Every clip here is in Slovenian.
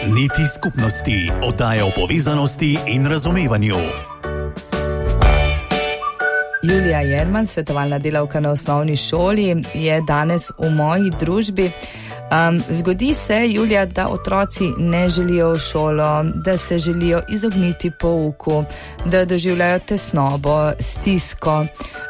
Niti skupnosti, oddaja o povezanosti in razumevanju. Julija Jerman, svetovalna delavka na osnovni šoli, je danes v moji družbi. Zgodi se, Julija, da otroci ne želijo v šolo, da se želijo izogniti pouku, da doživljajo tesnobo, stisko.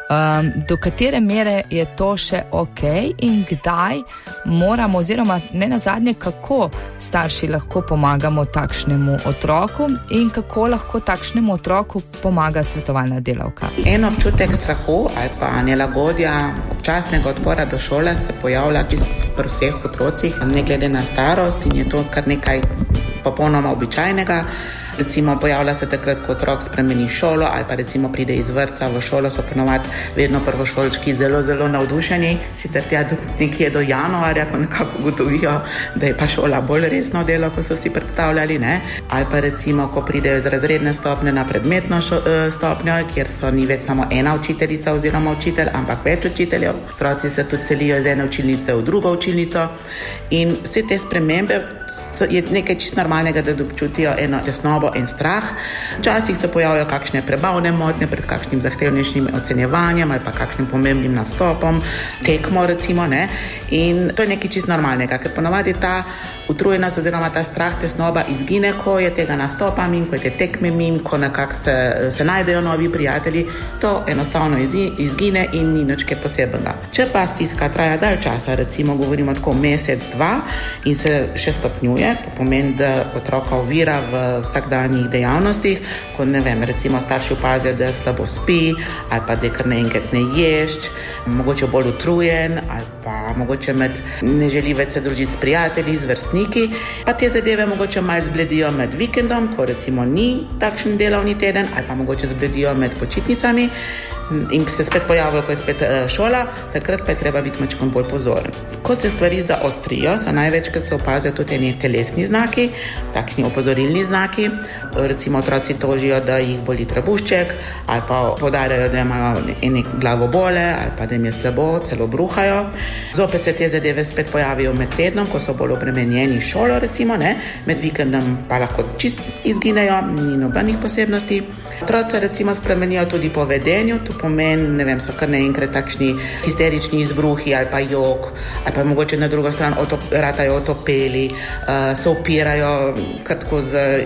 Do katere mere je to še ok in kdaj moramo, oziroma ne nazadnje, kako starši lahko pomagamo takšnemu otroku in kako lahko takšnemu otroku pomaga svetovalna delavka? En občutek strahu ali pa nelagodja, občasnega odpora do šole se pojavlja pri vseh otrocih, ne glede na starost, in je to kar nekaj popolnoma običajnega. Recimo pojavlja se takrat, ko otrok spremeni šolo ali pa recimo pride iz vrtca v šolo, so ponovadi vedno prvošolčki zelo, zelo navdušeni. Sicer tja nekje do januarja, ko nekako ugotovijo, da je pa šola bolj resno delo, ko so si predstavljali, ne? Ali pa recimo, ko pridejo z razredne stopnje na predmetno stopnjo, kjer ni več samo ena učiteljica oziroma učitelj, ampak več učiteljev. Otroci se tudi selijo iz ene učilnice v drugo učilnico in vse te spremembe je nekaj čisto normalnega, da občutijo eno tesnobo in strah. Včasih se pojavijo kakšne prebavne motnje pred kakšnim zahtevnejšim ocenjevanjem ali pa kakšnim pomembnim nastopom, tekmo recimo, ne? In to je nekaj čisto normalnega, ker ponavadi ta utrujenost oziroma ta strah, tesnoba izgine, ko je tega nastopa mim, ko je te tekme mim, ko nekako se najdejo novi prijatelji, to enostavno izgine in ni nič kaj posebnega. Če pa stiska traja dalj časa, recimo govorimo tako mesec, dva in se še stopnjuje, to pomeni, da otroka ovira v vsakdanjih dejavnostih, ko ne vem, recimo starši opazijo, da slabo spi ali pa da je kar naenkrat ne ješč, mogoče bolj utrujen ali pa mogoče ne želi več se družiti s prijatelji, z vrstniki, pa te zadeve mogoče malo zbledijo med vikendom, ko recimo ni takšen delovni teden, ali pa mogoče zbledijo med počitnicami in se spet pojavijo, ko je spet šola, takrat pa je treba biti malo bolj pozoren. Ko se stvari zaostrijo, so največkrat se opazijo tudi eni telesni znaki, takšni opozorilni znaki. Recimo otroci tožijo, da jih boli trebušček, ali pa poudarjajo, da imajo glavobole, ali pa da jim je slabo, celo bruhajo. Zopet se te zadeve spet pojavijo med tednom, ko so bolj obremenjeni šolo, recimo, ne? Med vikendom pa lahko čist izginejo, ni nobenih posebnosti. Otroci recimo spremenijo tudi po vedenju, to pomeni, ne vem, so kar naenkrat takšni histerični izbruhi ali pa jok, ali pa mogoče na drugo stran ratajo otopeli, se upirajo kar tako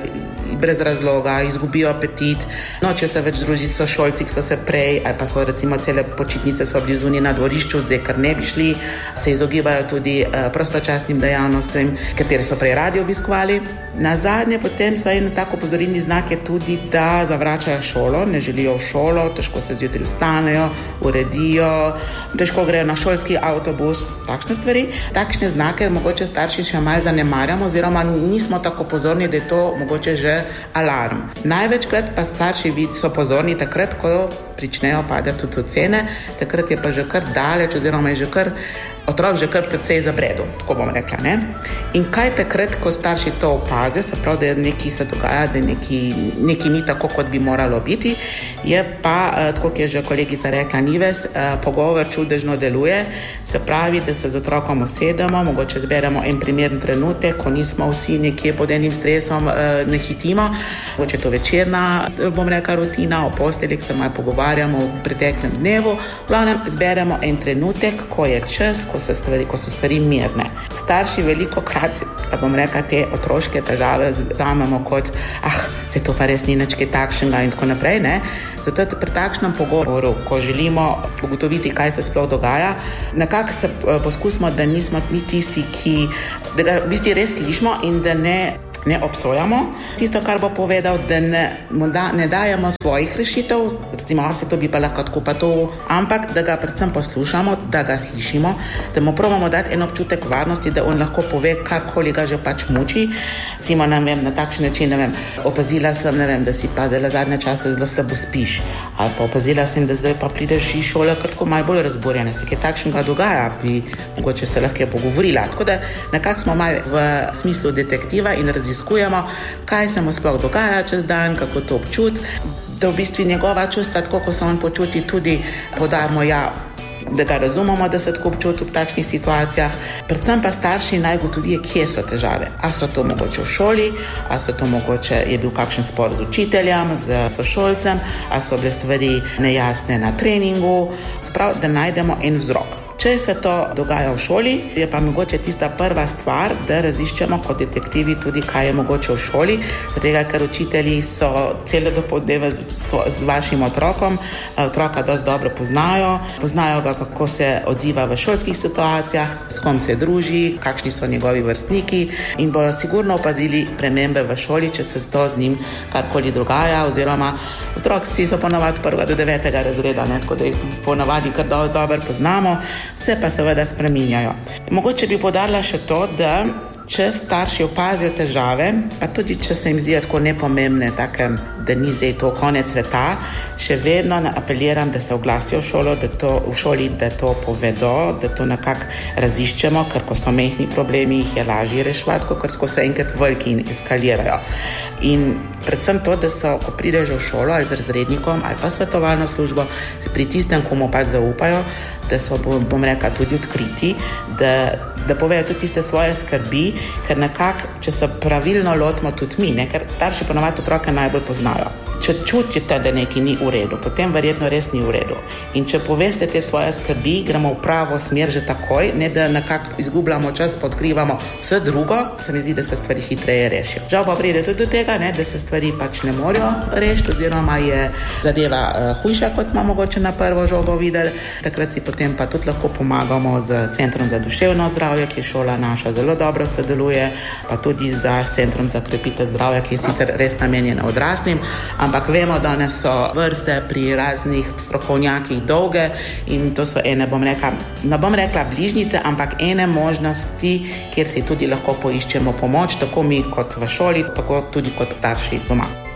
brez razloga, izgubijo apetit, noče se več družiti s sošolci, ki so se prej, ali pa so recimo cele počitnice so bili zunaj na dvorišču, zdaj kar ne bi šli, se izogibajo tudi prostočasnim dejavnostim, katere so prej radi obiskovali. Nazadnje potem so eno tako opozorilni znak je tudi, da zavračajo šolo, ne želijo v šolo, težko se zjutraj vstanejo, uredijo, težko grejo na šolski avtobus, takšne stvari. Takšne znake mogoče starši še malo zanemarjamo oziroma nismo tako pozorni, da je to mogoče že alarm. Največkrat pa starši so pozorni takrat, ko pričnejo padati tudi ocene, takrat je pa že kar daleč oziroma je že kar otrok že kar precej zabredel, tako bom rekla, ne? In kaj takrat, ko starši to opazijo, se pravi, da nekaj se dogaja, da nekaj ni tako, kot bi moralo biti, je pa, tako kot je že kolegica rekla Nives, pogovor čudežno deluje, se pravi, da se z otrokom usedemo, mogoče zberemo en primeren trenutek, ko nismo vsi nekje pod enim stresom, ne hitimo, mogoče to večerna, bom rekla, rutina, o postelih se malo pogovarjamo v preteklem dnevu, glavnem zberemo en trenutek, ko je čas, ko so stvari mirne. Starši veliko krat, bom rekla, te otroške težave vzamemo kot, se to pa res ni nič kaj takšnega in tako naprej, ne? Zato pri takšnem pogovoru, ko želimo ugotoviti, kaj se sploh dogaja, nekako se poskusimo, da nismo mi tisti, da ga v bistvu res slišimo in da ne obsojamo tisto, kar bo povedal, da ne dajemo svojih rešitev, recimo, se to bi pa lahko tako pa to, ampak da ga predvsem poslušamo, da ga slišimo, da mu probamo dati en občutek varnosti, da on lahko pove, karkoli ga že pač muči. Recimo, ne vem, na takšen način, ne vem, opazila sem, ne vem, da si pazila zadnje čase zelo slabo spiš, ali pa opazila sem, da zdaj pa prideš iz šole kratko malo bolj razborjene, se kaj takšnega dogaja, bi mogoče se lahko pogovorila. Tako da nekako smo malo v smislu detektiva in raziskujemo, kaj se mu sploh dogaja čez dan, kako to občuti, da v bistvu njegova čustva, tako ko se on počuti, tudi podarmo, da ga razumemo, da se tako občuti v takšnih situacijah. Predvsem pa starši naj ugotovijo, kje so težave. A so to mogoče v šoli, a so to mogoče je bil kakšen spor z učiteljem, z sošolcem, a so bile stvari nejasne na treningu. Sprav, da najdemo en vzrok. Če se to dogaja v šoli, je pa mogoče tista prva stvar, da raziščemo kot detektivi tudi, kaj je mogoče v šoli, tega, ker učitelji so cele dopoldneve z vašim otrokom, otroka dosti dobro poznajo ga, kako se odziva v šolskih situacijah, s kom se druži, kakšni so njegovi vrstniki in bojo sigurno opazili premembe v šoli, če se to z njim karkoli dogaja, oziroma otroci so ponavadi 1. do 9. razreda, tako da jih ponavadi kar dobro poznamo, se pa seveda spreminjajo. Mogoče bi poudarila še to, da če starši opazijo težave, pa tudi če se jim zdijo tako nepomembne, take, da ni zdaj to konec sveta, še vedno apeliram, da se oglasijo v šoli, da to povedo, da to nekako raziščemo, ker ko so majhni problemi, jih je lažje reševati, kot ko so enkrat veliki in eskalirajo. In predvsem to, da so, ko prideš v šolo ali z razrednikom ali pa svetovalno službo, se pri tistem, komu pač zaupajo, da so, bom rekla, tudi odkriti, da povejo tudi tiste svoje skrbi, ker nekako, če se pravilno lotimo tudi mi, ker starši ponovadi otroke najbolj poznajo. Če čutite, da nekaj ni v redu, potem verjetno res ni v redu. In če poveste te svoje skrbi, gremo v pravo smer že takoj, ne da nekako izgubljamo čas, pa odkrivamo vse drugo, se mi zdi, da se stvari hitreje rešijo. Žal pa pride tudi do tega, da se stvari pač ne morejo rešiti, oziroma je zadeva hujša, kot smo mogoče na prvo žogo videli. Takrat si potem pa tudi lahko pomagamo z Centrom za duševno zdravje, ki šola naša zelo dobro sodeluje, pa tudi z Centrom za krepitev zdravja, ki je sicer res namenjen odraslim, ampak vemo, da so vrste pri raznih strokovnjakih dolge in to so ene, ne bom rekla bližnjice, ampak ene možnosti, kjer si tudi lahko poiščemo pomoč, tako mi kot v šoli, tako tudi kot starši doma.